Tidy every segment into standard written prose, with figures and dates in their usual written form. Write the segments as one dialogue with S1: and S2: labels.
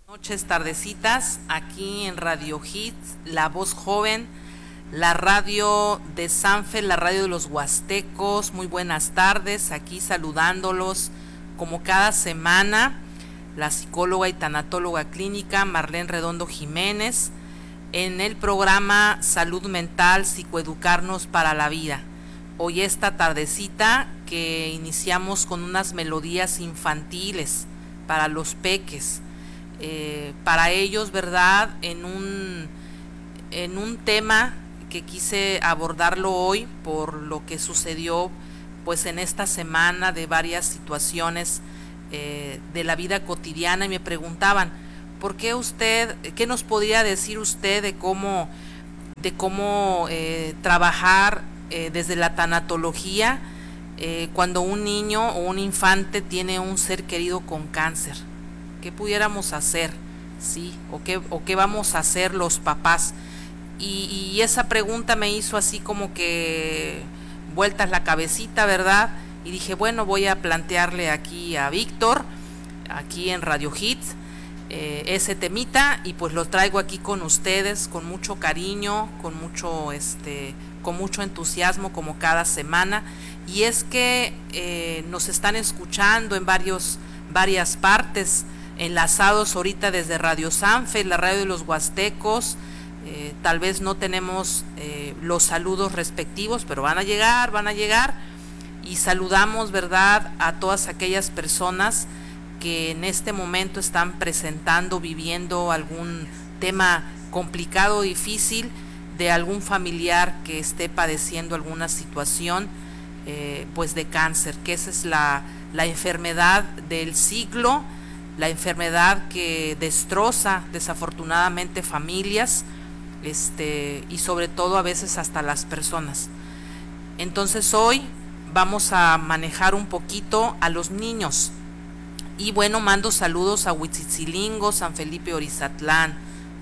S1: Noches, tardecitas, aquí en Radio Hits, La Voz Joven, la radio de Sanfe, la radio de los Huastecos. Muy buenas tardes, aquí saludándolos como cada semana, la psicóloga y tanatóloga clínica Marlene Redondo Jiménez, en el programa Salud Mental, Psicoeducarnos para la Vida. Hoy esta tardecita que iniciamos con unas melodías infantiles para los peques. Para ellos, ¿verdad? En un tema que quise abordarlo hoy por lo que sucedió pues en esta semana de varias situaciones de la vida cotidiana, y me preguntaban, ¿por qué usted, qué nos podría decir usted de cómo trabajar desde la tanatología cuando un niño o un infante tiene un ser querido con cáncer? ¿Qué pudiéramos hacer? ¿Sí? ¿O qué vamos a hacer los papás? Y esa pregunta me hizo así como que vueltas la cabecita, ¿verdad? Y dije, bueno, voy a plantearle aquí a Víctor, aquí en Radio Hits, ese temita, y pues lo traigo aquí con ustedes con mucho cariño, con mucho entusiasmo, como cada semana. Y es que nos están escuchando en varias partes, enlazados ahorita desde Radio Sanfe, la radio de los Huastecos. Tal vez no tenemos los saludos respectivos, pero van a llegar, y saludamos, ¿verdad?, a todas aquellas personas que en este momento están viviendo algún tema complicado, difícil, de algún familiar que esté padeciendo alguna situación pues de cáncer, que esa es la enfermedad del siglo, la enfermedad que destroza desafortunadamente familias, y sobre todo a veces hasta las personas. Entonces hoy vamos a manejar un poquito a los niños, y bueno, mando saludos a Huitzitzilingo, San Felipe Orizatlán,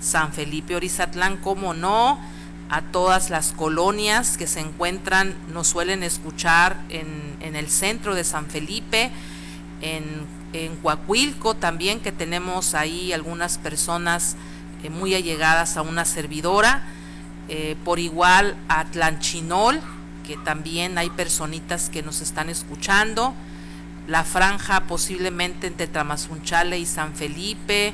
S1: cómo no, a todas las colonias que se encuentran, nos suelen escuchar en el centro de San Felipe, en Coahuilco también, que tenemos ahí algunas personas muy allegadas a una servidora, por igual a Tlanchinol, que también hay personitas que nos están escuchando, la franja posiblemente entre Tamazunchale y San Felipe,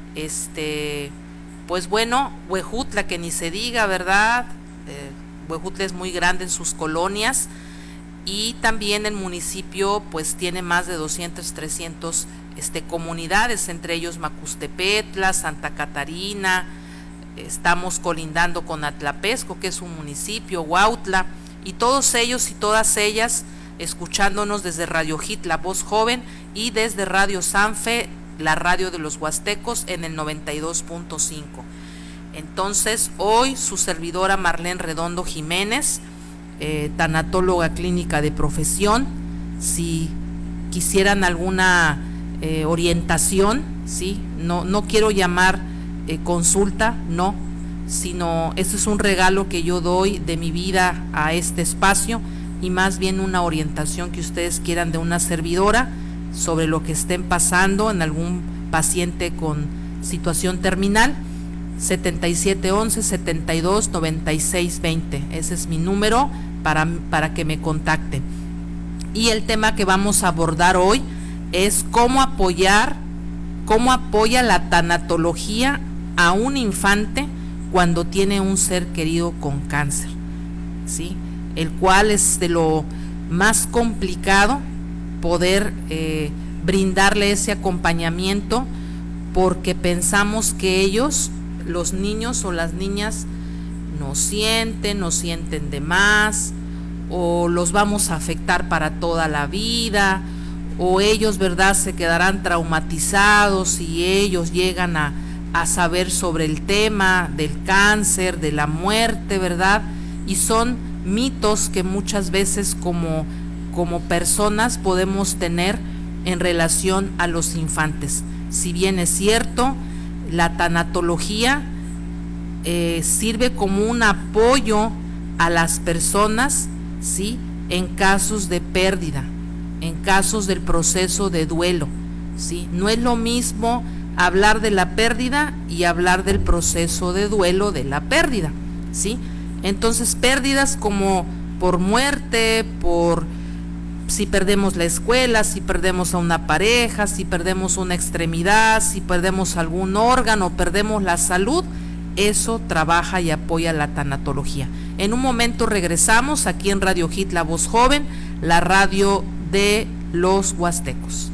S1: pues bueno, Huejutla, que ni se diga, ¿verdad? Huejutla es muy grande en sus colonias, y también el municipio pues tiene más de 200, 300 comunidades, entre ellos Macustepetla, Santa Catarina, estamos colindando con Atlapesco, que es un municipio, Huautla, y todos ellos y todas ellas escuchándonos desde Radio Hit, La Voz Joven, y desde Radio Sanfe, la radio de los Huastecos, en el 92.5. Entonces hoy su servidora Marlene Redondo Jiménez, tanatóloga clínica de profesión. Si quisieran alguna orientación, ¿sí? No quiero llamar consulta, no, sino este es un regalo que yo doy de mi vida a este espacio, y más bien una orientación que ustedes quieran de una servidora sobre lo que estén pasando en algún paciente con situación terminal. 7711-729620, ese es mi número para que me contacten. Y el tema que vamos a abordar hoy es cómo apoya la tanatología a un infante cuando tiene un ser querido con cáncer, ¿sí? El cual es de lo más complicado poder brindarle ese acompañamiento, porque pensamos que ellos, los niños o las niñas, no sienten de más, o los vamos a afectar para toda la vida, o ellos, ¿verdad?, se quedarán traumatizados si ellos llegan a saber sobre el tema del cáncer, de la muerte, ¿verdad? Y son mitos que muchas veces como personas podemos tener en relación a los infantes. Si bien es cierto, la tanatología sirve como un apoyo a las personas, ¿sí?, en casos de pérdida, en casos del proceso de duelo, ¿sí? No es lo mismo hablar de la pérdida y hablar del proceso de duelo de la pérdida, ¿sí? Entonces, pérdidas como por muerte, por si perdemos la escuela, si perdemos a una pareja, si perdemos una extremidad, si perdemos algún órgano, perdemos la salud, eso trabaja y apoya la tanatología. En un momento regresamos aquí en Radio Hit La Voz Joven, la radio de los huastecos.